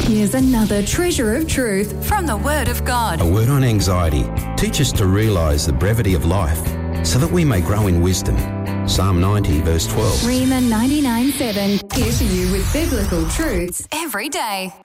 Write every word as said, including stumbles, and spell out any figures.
Here's another treasure of truth from the Word of God. A word on anxiety. Teach us to realise the brevity of life so that we may grow in wisdom. Psalm ninety, verse twelve. Rhema ninety-nine seven, here for you with biblical truths every day.